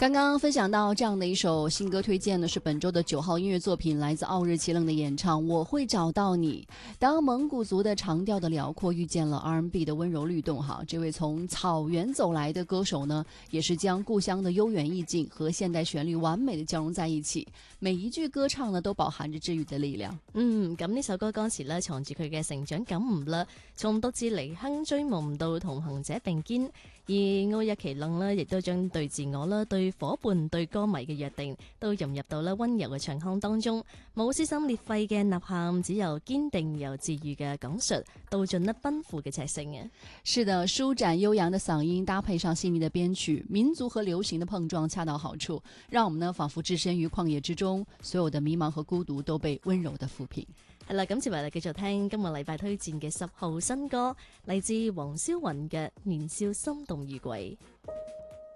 刚刚分享到这样的一首新歌推荐呢，是本周的9号音乐作品，来自奥日奇楞的演唱《我会找到你》。当蒙古族的长调的辽阔遇见了 R&B 的温柔律动，这位从草原走来的歌手呢，也是将故鄉的悠遠意境和現代旋律完美的交融在一起，每一句歌唱呢都飽含着治愈的力量。 咁呢首歌歌詞呢，藏住佢嘅成長感悟啦，從獨自離鄉追夢到同行者並肩。而奧日奇楞呢，亦都將對自我啦、對伙伴、對歌迷嘅約定，都融入到咧溫柔嘅唱腔當中，冇撕心裂肺嘅吶喊，只有堅定又治愈嘅講述，道盡咧奔赴嘅赤誠啊！ 是的，舒展悠揚的嗓音搭配上細膩的編曲，民族和流行的碰撞恰到好處，讓我們呢仿佛置身於曠野之中，所有的迷茫和孤獨都被溫柔的撫平。 係啦，咁接埋嚟繼續聽今個禮拜推薦嘅10號新歌，嚟自黃霄雲嘅《年少心動遇鬼》。